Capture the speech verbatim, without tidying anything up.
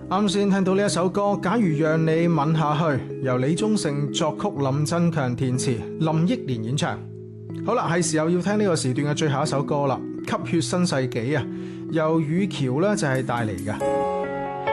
啱先聽到呢一首歌《假如讓你吻下去》，由李宗盛作曲，林振強填詞，林憶蓮演唱。好啦，係時候要聽呢個時段嘅最後一首歌啦，《吸血新世紀》啊，由羽喬呢就係帶嚟嘅。